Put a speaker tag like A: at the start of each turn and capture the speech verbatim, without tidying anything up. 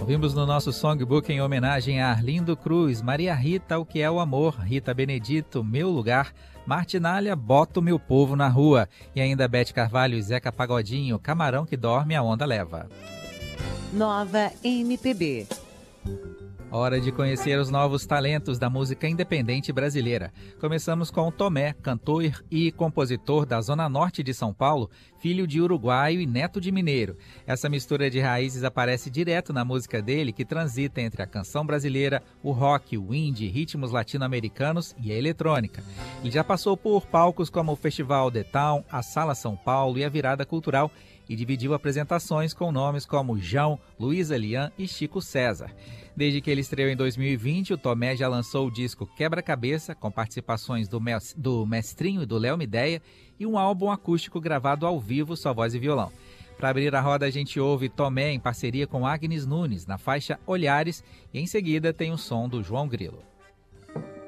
A: Ouvimos no nosso songbook em homenagem a Arlindo Cruz, Maria Rita, O Que É o Amor, Rita Benedito, Meu Lugar, Martinália, Boto Meu Povo na Rua, e ainda Bete Carvalho e Zeca Pagodinho, Camarão que Dorme, a Onda Leva.
B: Nova M P B.
A: Hora de conhecer os novos talentos da música independente brasileira. Começamos com Tomé, cantor e compositor da Zona Norte de São Paulo, filho de uruguaio e neto de mineiro. Essa mistura de raízes aparece direto na música dele, que transita entre a canção brasileira, o rock, o indie, ritmos latino-americanos e a eletrônica. Ele já passou por palcos como o Festival The Town, a Sala São Paulo e a Virada Cultural, e dividiu apresentações com nomes como João, Luísa Lian e Chico César. Desde que ele estreou em dois mil e vinte, o Tomé já lançou o disco Quebra-Cabeça, com participações do, Mes- do Mestrinho e do Léo Mideia, e um álbum acústico gravado ao vivo, só voz e violão. Para abrir a roda, a gente ouve Tomé em parceria com Agnes Nunes, na faixa Olhares, e em seguida tem o som do João Grilo.